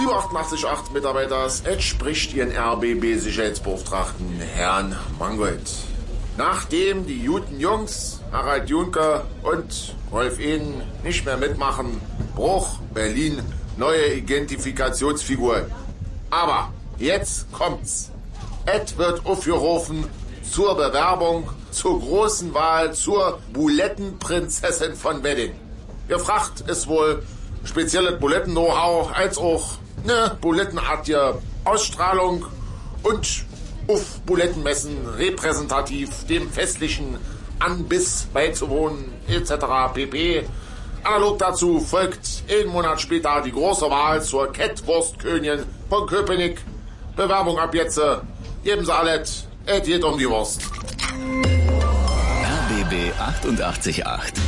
U888 Mitarbeiters entspricht Ihren RBB-Sicherheitsbeauftragten Herrn Mangold. Nachdem die guten Jungs Harald Juncker und Rolf Ehn nicht mehr mitmachen, Bruch, Berlin, neue Identifikationsfigur. Aber jetzt kommt's. Es wird aufgerufen zur Bewerbung zur großen Wahl zur Bulettenprinzessin von Wedding. Gefragt ist wohl spezielles Buletten-Know-how als auch eine bulettenartige Ausstrahlung und auf Bulettenmessen repräsentativ dem festlichen Anbiss beizuwohnen etc. pp. Analog dazu folgt 1 Monat später die große Wahl zur Kettwurstkönigin von Köpenick. Bewerbung ab jetzt. Geben Sie alles. Es geht um die Wurst. RBB 88.8